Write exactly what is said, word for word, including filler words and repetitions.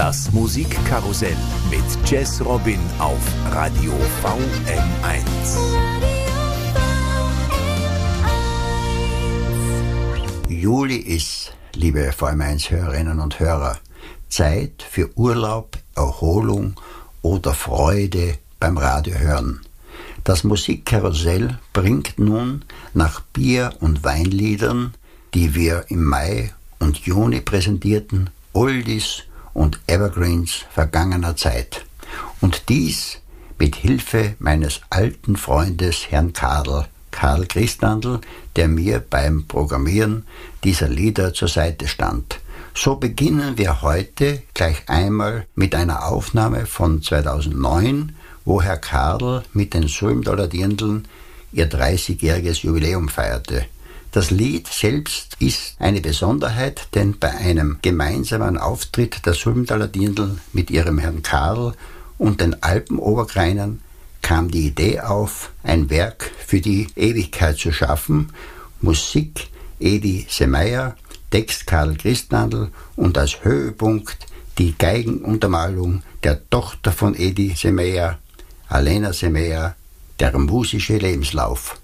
Das Musikkarussell mit Jazz Robin auf Radio V M eins. Juli ist, liebe V M eins Hörerinnen und Hörer, Zeit für Urlaub, Erholung oder Freude beim Radiohören. Das Musikkarussell bringt nun nach Bier- und Weinliedern, die wir im Mai und Juni präsentierten, Oldies und Evergreens vergangener Zeit. Und dies mit Hilfe meines alten Freundes Herrn Karl, Karl Christandl, der mir beim Programmieren dieser Lieder zur Seite stand. So beginnen wir heute gleich einmal mit einer Aufnahme von zweitausendneun, wo Herr Karl mit den Sulmtaler Dirndln ihr dreißigjähriges Jubiläum feierte. Das Lied selbst ist eine Besonderheit, denn bei einem gemeinsamen Auftritt der Sulmtaler Dirndl mit ihrem Herrn Karl und den Alpenoberkreinern kam die Idee auf, ein Werk für die Ewigkeit zu schaffen. Musik Edi Semeyer, Text Karl Christandl und als Höhepunkt die Geigenuntermalung der Tochter von Edi Semeyer, Alena Semeyer, der musische Lebenslauf.